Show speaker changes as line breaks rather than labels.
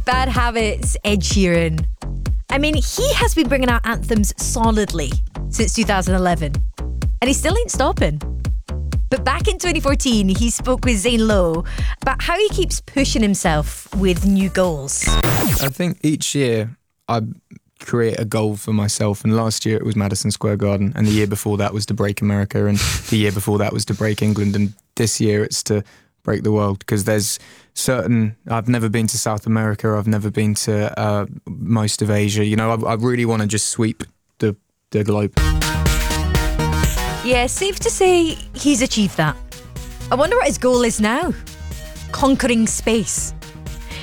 Bad Habits, Ed Sheeran. I mean, he has been bringing out anthems solidly since 2011, and he still ain't stopping. But back in 2014, he spoke with Zane Lowe about how he keeps pushing himself with new goals.
I think each year I create a goal for myself, and last year it was Madison Square Garden, and the year before that was to break America, and the year before that was to break England, and this year it's to break the world, because there's I've never been to South America, I've never been to most of Asia, you know, I really want to just sweep the globe.
Yeah, safe to say he's achieved that. I wonder what his goal is now. Conquering space.